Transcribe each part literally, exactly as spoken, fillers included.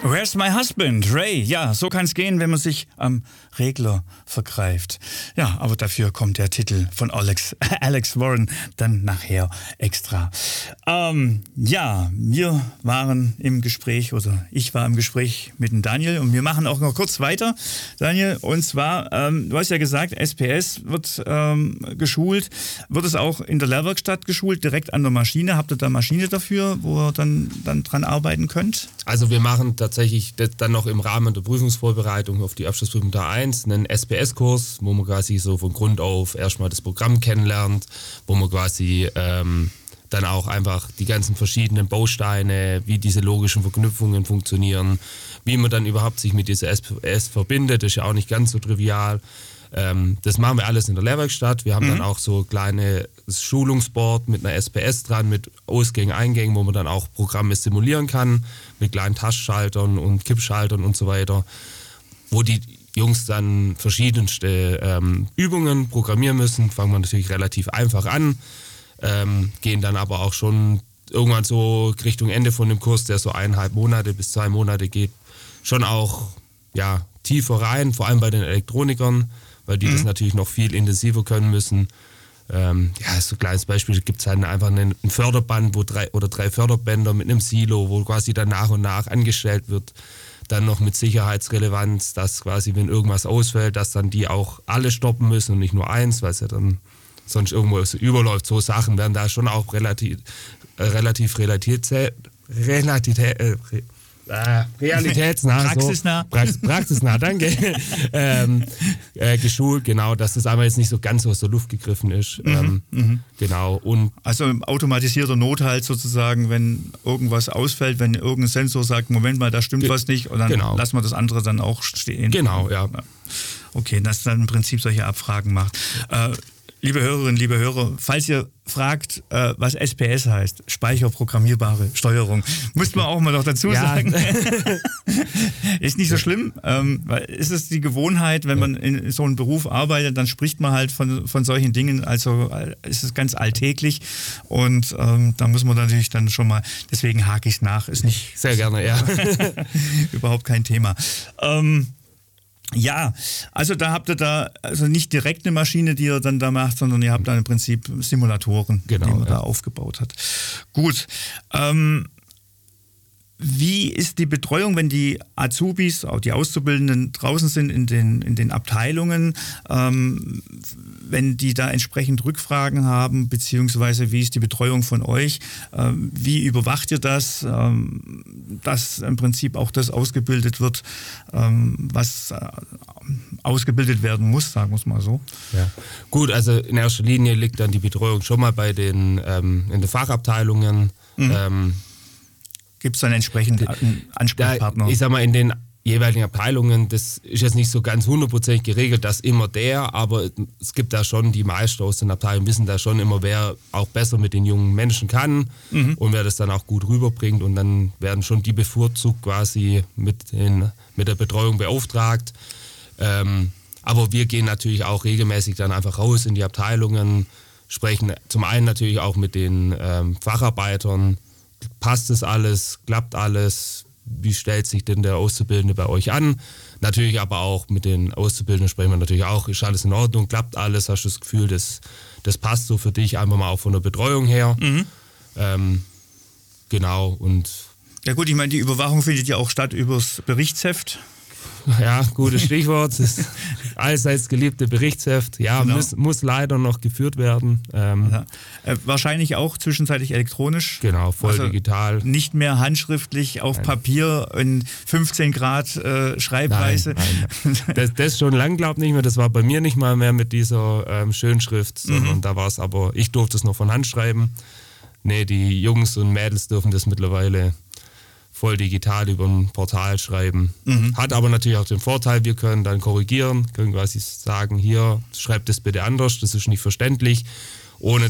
Where's my husband? Ray. Ja, so kann es gehen, wenn man sich am Regler vergreift. Ja, aber dafür kommt der Titel von Alex, Alex Warren dann nachher extra. Ähm, ja, wir waren im Gespräch, oder ich war im Gespräch mit dem Daniel und wir machen auch noch kurz weiter, Daniel. Und zwar, ähm, du hast ja gesagt, S P S wird ähm, geschult. Wird es auch in der Lehrwerkstatt geschult, direkt an der Maschine? Habt ihr da Maschine dafür, wo ihr dann, dann dran arbeiten könnt? Also wir machen tatsächlich dann noch im Rahmen der Prüfungsvorbereitung auf die Abschlussprüfung Teil eins einen S P S-Kurs, wo man quasi so von Grund auf erstmal das Programm kennenlernt, wo man quasi ähm, dann auch einfach die ganzen verschiedenen Bausteine, wie diese logischen Verknüpfungen funktionieren, wie man dann überhaupt sich mit dieser S P S verbindet, das ist ja auch nicht ganz so trivial. Ähm, das machen wir alles in der Lehrwerkstatt. Wir haben mhm. dann auch so kleine Schulungsboard mit einer S P S dran, mit Ausgängen, Eingängen, wo man dann auch Programme simulieren kann, mit kleinen Tastschaltern und Kippschaltern und so weiter, wo die Jungs dann verschiedenste ähm, Übungen programmieren müssen. Fangen wir natürlich relativ einfach an, ähm, gehen dann aber auch schon irgendwann so Richtung Ende von dem Kurs, der so eineinhalb Monate bis zwei Monate geht, schon auch ja, tiefer rein, vor allem bei den Elektronikern, weil die mhm. das natürlich noch viel intensiver können müssen. Ähm, ja, so ein kleines Beispiel, gibt es halt einfach einen, ein Förderband, wo drei oder drei Förderbänder mit einem Silo, wo quasi dann nach und nach angestellt wird, dann noch mit Sicherheitsrelevanz, dass quasi, wenn irgendwas ausfällt, dass dann die auch alle stoppen müssen und nicht nur eins, weil es ja dann sonst irgendwo so überläuft. So Sachen werden da schon auch relativ, äh, relativ relativ, relativ äh, Ah, realitätsnah, praxisnah, so. Prax, praxisnah, danke, ähm, äh, geschult, genau, dass das aber jetzt nicht so ganz aus der Luft gegriffen ist. Mhm, ähm, mhm. Genau. Und also automatisierter Nothalt sozusagen, wenn irgendwas ausfällt, wenn irgendein Sensor sagt, Moment mal, da stimmt ge- was nicht, und dann genau. lassen wir das andere dann auch stehen. Genau, ja. Okay, dass dann im Prinzip solche Abfragen macht. Äh, Liebe Hörerinnen, liebe Hörer, falls ihr fragt, äh, was S P S heißt, speicherprogrammierbare Steuerung, muss man auch mal noch dazu ja. sagen. Ist nicht so schlimm, ähm, weil ist es die Gewohnheit, wenn man in so einem Beruf arbeitet, dann spricht man halt von, von solchen Dingen, also ist es ganz alltäglich und ähm, da muss man natürlich dann schon mal, deswegen hake ich es nach, ist nicht... Sehr gerne, ja. Überhaupt kein Thema. Ähm, Ja, also da habt ihr da also nicht direkt eine Maschine, die ihr dann da macht, sondern ihr habt da im Prinzip Simulatoren, genau, die man ja. da aufgebaut hat. Gut. Ähm, wie ist die Betreuung, wenn die Azubis, auch die Auszubildenden draußen sind in den, in den Abteilungen, ähm, wenn die da entsprechend Rückfragen haben, beziehungsweise wie ist die Betreuung von euch? Ähm, wie überwacht ihr das, ähm, dass im Prinzip auch das ausgebildet wird, ähm, was äh, ausgebildet werden muss, sagen wir es mal so? Ja. Gut, also in erster Linie liegt dann die Betreuung schon mal bei den ähm, in den Fachabteilungen. Mhm. Ähm, Gibt es dann entsprechend einen Ansprechpartner? Da, ich sag mal, in den jeweiligen Abteilungen, das ist jetzt nicht so ganz hundertprozentig geregelt, dass immer der, aber es gibt da schon, die Meister aus den Abteilungen wissen da schon immer, wer auch besser mit den jungen Menschen kann mhm. und wer das dann auch gut rüberbringt und dann werden schon die bevorzugt quasi mit, den, mit der Betreuung beauftragt. Ähm, aber wir gehen natürlich auch regelmäßig dann einfach raus in die Abteilungen, sprechen zum einen natürlich auch mit den ähm, Facharbeitern. Passt es alles? Klappt alles? Wie stellt sich denn der Auszubildende bei euch an? Natürlich aber auch mit den Auszubildenden sprechen wir natürlich auch, ist alles in Ordnung? Klappt alles? Hast du das Gefühl, das, das passt so für dich einfach mal auch von der Betreuung her? Mhm. Ähm, genau. Und ja gut, ich meine, die Überwachung findet ja auch statt übers Berichtsheft. Ja, gutes Stichwort. Das allseits geliebte Berichtsheft. Ja, genau. muss, muss leider noch geführt werden. Ähm, ja. äh, wahrscheinlich auch zwischenzeitlich elektronisch. Genau, voll also digital. Nicht mehr handschriftlich auf nein. Papier in fünfzehn Grad äh, Schreibweise. Nein, nein. Das, das schon lang, glaube ich, nicht mehr. Das war bei mir nicht mal mehr mit dieser ähm, Schönschrift, sondern mhm. da war es aber, ich durfte es noch von Hand schreiben. Nee, die Jungs und Mädels dürfen das mittlerweile voll digital über ein Portal schreiben. Mhm. Hat aber natürlich auch den Vorteil, wir können dann korrigieren, können quasi sagen, hier, schreibt das bitte anders, das ist nicht verständlich, ohne dass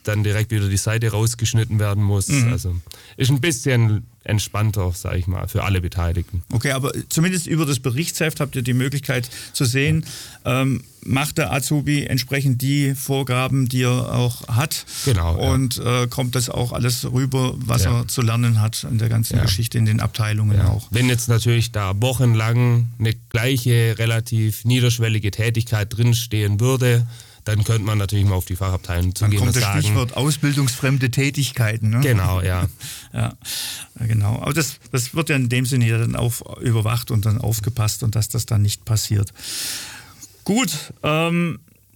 dann direkt wieder die Seite rausgeschnitten werden muss. Mhm. Also ist ein bisschen entspannter, sage ich mal, für alle Beteiligten. Okay, aber zumindest über das Berichtsheft habt ihr die Möglichkeit zu sehen, ähm, macht der Azubi entsprechend die Vorgaben, die er auch hat. Genau. Und ja. äh, kommt das auch alles rüber, was ja. er zu lernen hat in der ganzen ja. Geschichte, in den Abteilungen ja. auch. Wenn jetzt natürlich da wochenlang eine gleiche, relativ niederschwellige Tätigkeit drinstehen würde, dann könnte man natürlich mal auf die Fachabteilung zugehen und sagen. Dann kommt das Stichwort ausbildungsfremde Tätigkeiten. Ne? Genau, ja. ja. Genau. Aber das, das wird ja in dem Sinne ja dann auch überwacht und dann aufgepasst und dass das dann nicht passiert. Gut, ähm,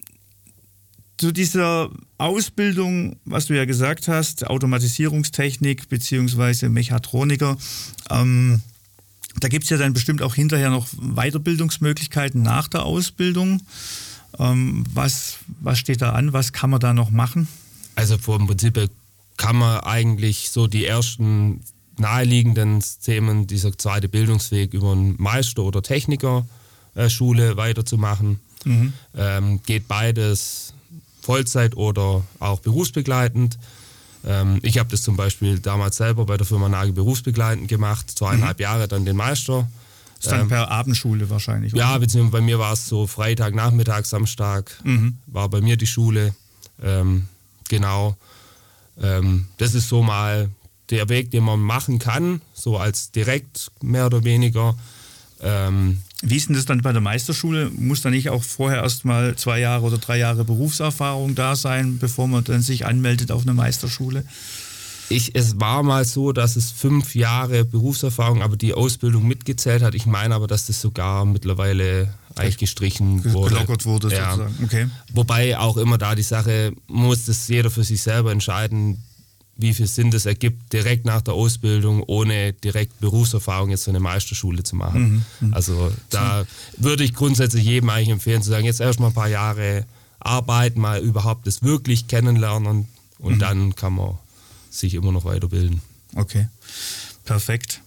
zu dieser Ausbildung, was du ja gesagt hast, Automatisierungstechnik bzw. Mechatroniker, ähm, da gibt es ja dann bestimmt auch hinterher noch Weiterbildungsmöglichkeiten nach der Ausbildung. Ähm, was, was steht da an? Was kann man da noch machen? Also vom Prinzip kann man eigentlich so die ersten naheliegenden Themen, dieser zweite Bildungsweg über einen Meister- oder Technikerschule weiterzumachen. Mhm. Ähm, geht beides Vollzeit oder auch berufsbegleitend. Ähm, ich habe das zum Beispiel damals selber bei der Firma Nagel berufsbegleitend gemacht, zweieinhalb mhm. Jahre dann den Meister. Das ist dann ähm, per Abendschule wahrscheinlich, oder? Ja, beziehungsweise bei mir war es so Freitag, Nachmittag, Samstag mhm. war bei mir die Schule. Ähm, genau. Ähm, das ist so mal der Weg, den man machen kann, so als direkt mehr oder weniger. Ähm, Wie ist denn das dann bei der Meisterschule? Muss da nicht auch vorher erst mal zwei Jahre oder drei Jahre Berufserfahrung da sein, bevor man dann sich anmeldet auf eine Meisterschule? Ich, es war mal so, dass es fünf Jahre Berufserfahrung, aber die Ausbildung mitgezählt hat. Ich meine aber, dass das sogar mittlerweile eigentlich gestrichen wurde. Gelockert wurde ja. sozusagen. Okay. Wobei auch immer da die Sache, muss das jeder für sich selber entscheiden, wie viel Sinn das ergibt, direkt nach der Ausbildung, ohne direkt Berufserfahrung jetzt so eine Meisterschule zu machen. Mhm. Also da so. würde ich grundsätzlich jedem eigentlich empfehlen, zu sagen, jetzt erst mal ein paar Jahre arbeiten, mal überhaupt das wirklich kennenlernen und mhm. dann kann man sich immer noch weiterbilden. Okay, perfekt.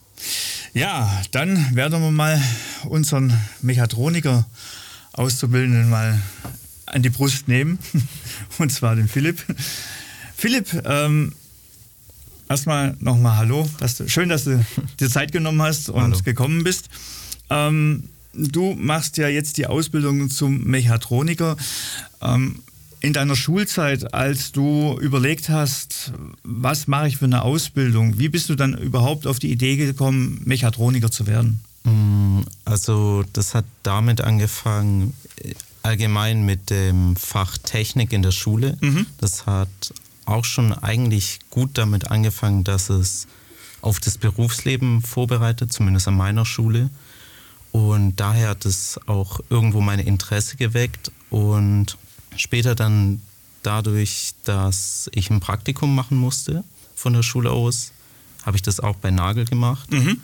Ja, dann werden wir mal unseren Mechatroniker Auszubildenden mal an die Brust nehmen, und zwar den Philipp. Philipp, ähm, erstmal nochmal Hallo. Dass du, schön, dass du dir Zeit genommen hast und Hallo. gekommen bist. Ähm, du machst ja jetzt die Ausbildung zum Mechatroniker. Ähm, in deiner Schulzeit, als du überlegt hast, was mache ich für eine Ausbildung, wie bist du dann überhaupt auf die Idee gekommen, Mechatroniker zu werden? Also das hat damit angefangen, allgemein mit dem Fach Technik in der Schule. Mhm. Das hat auch schon eigentlich gut damit angefangen, dass es auf das Berufsleben vorbereitet, zumindest an meiner Schule. Und daher hat es auch irgendwo mein Interesse geweckt. Und später dann dadurch, dass ich ein Praktikum machen musste von der Schule aus, habe ich das auch bei Nagel gemacht. Mhm.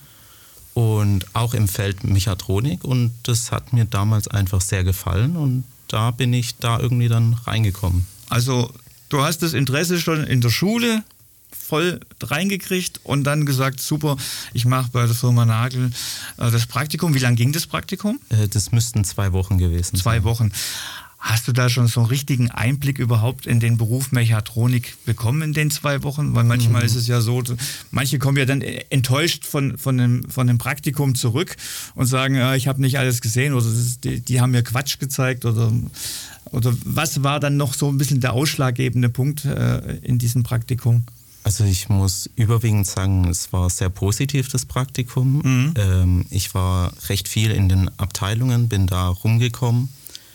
Und auch im Feld Mechatronik. Und das hat mir damals einfach sehr gefallen. Und da bin ich da irgendwie dann reingekommen. Also du hast das Interesse schon in der Schule voll reingekriegt und dann gesagt, super, ich mache bei der Firma Nagel äh, das Praktikum. Wie lange ging das Praktikum? Äh, das müssten zwei Wochen gewesen zwei sein. Zwei Wochen. Hast du da schon so einen richtigen Einblick überhaupt in den Beruf Mechatronik bekommen in den zwei Wochen? Weil manchmal mhm. ist es ja so, manche kommen ja dann enttäuscht von, von, dem, von dem Praktikum zurück und sagen, ja, ich habe nicht alles gesehen oder das ist, die, die haben mir Quatsch gezeigt oder, oder was war dann noch so ein bisschen der ausschlaggebende Punkt äh, in diesem Praktikum? Also ich muss überwiegend sagen, es war sehr positiv, das Praktikum. Mhm. Ähm, ich war recht viel in den Abteilungen, bin da rumgekommen.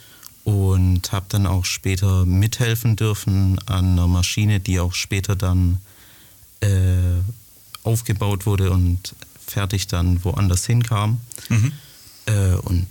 Und habe dann auch später mithelfen dürfen an einer Maschine, die auch später dann äh, aufgebaut wurde und fertig dann woanders hinkam. Mhm. Äh, und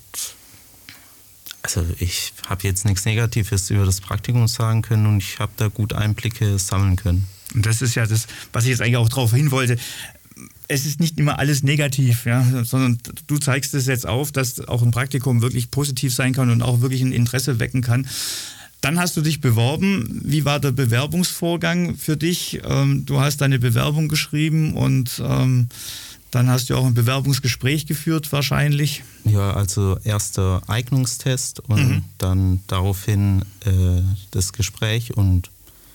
also ich habe jetzt nichts Negatives über das Praktikum sagen können und ich habe da gut Einblicke sammeln können. Und das ist ja das, was ich jetzt eigentlich auch darauf hin wollte. Es ist nicht immer alles negativ, ja, sondern du zeigst es jetzt auf, dass auch ein Praktikum wirklich positiv sein kann und auch wirklich ein Interesse wecken kann. Dann hast du dich beworben. Wie war der Bewerbungsvorgang für dich? Ähm, du hast deine Bewerbung geschrieben und ähm, dann hast du auch ein Bewerbungsgespräch geführt wahrscheinlich. Ja, also erster Eignungstest und mhm. dann daraufhin äh, das Gespräch und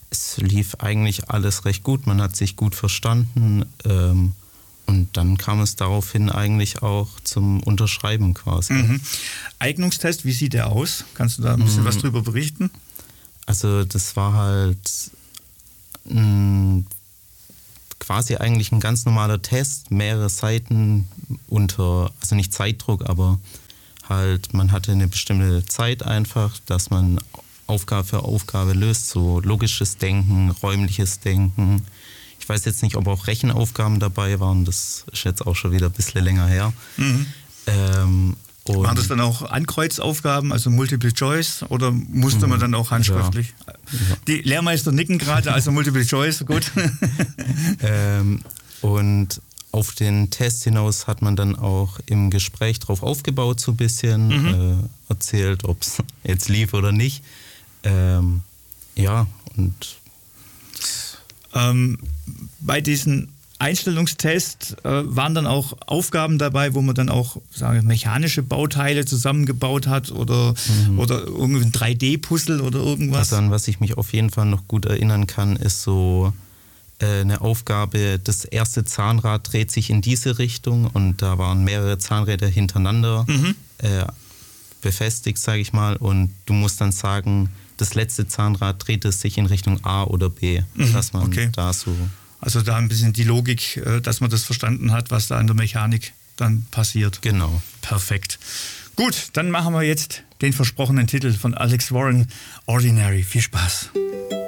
es lief eigentlich alles recht gut. Man hat sich gut verstanden. Ähm, und dann kam es daraufhin eigentlich auch zum Unterschreiben quasi. Mhm. Eignungstest, wie sieht der aus? Kannst du da ein bisschen mhm. was drüber berichten? Also das war halt mh, quasi eigentlich ein ganz normaler Test, mehrere Seiten unter, also nicht Zeitdruck, aber halt, man hatte eine bestimmte Zeit einfach, dass man Aufgabe für Aufgabe löst, so logisches Denken, räumliches Denken. Ich weiß jetzt nicht, ob auch Rechenaufgaben dabei waren, das ist jetzt auch schon wieder ein bisschen länger her. Mhm. Ähm, Und waren das dann auch Ankreuzaufgaben, also Multiple Choice, oder musste man dann auch handschriftlich? Ja. Ja. Die Lehrmeister nicken gerade, also Multiple Choice, gut. ähm, und auf den Test hinaus hat man dann auch im Gespräch drauf aufgebaut, so ein bisschen, mhm. äh, erzählt, ob es jetzt lief oder nicht. Ähm, ja, und ähm, bei diesen Einstellungstest äh, waren dann auch Aufgaben dabei, wo man dann auch sagen, mechanische Bauteile zusammengebaut hat oder, mhm. oder irgendwie ein drei D Puzzle oder irgendwas? Also an was ich mich auf jeden Fall noch gut erinnern kann, ist so äh, eine Aufgabe, das erste Zahnrad dreht sich in diese Richtung und da waren mehrere Zahnräder hintereinander mhm. äh, befestigt, sage ich mal, und du musst dann sagen, das letzte Zahnrad dreht es sich in Richtung A oder B, mhm. dass man okay. da so... Also da ein bisschen die Logik, dass man das verstanden hat, was da in der Mechanik dann passiert. Genau. Perfekt. Gut, dann machen wir jetzt den versprochenen Titel von Alex Warren, Ordinary. Viel Spaß.